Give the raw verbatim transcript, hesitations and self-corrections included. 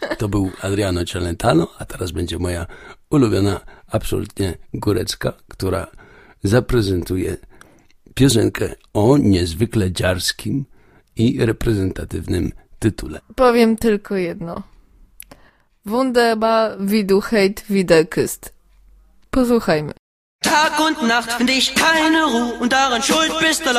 To był Adriano Celentano, a teraz będzie moja ulubiona, absolutnie górecka, która zaprezentuje piosenkę o niezwykle dziarskim i reprezentatywnym tytule. Powiem tylko jedno. Wunderbar, wie du heute wieder küsst. Posłuchajmy. Tag und Nacht finde ich keine Ruhe und daran schuld bist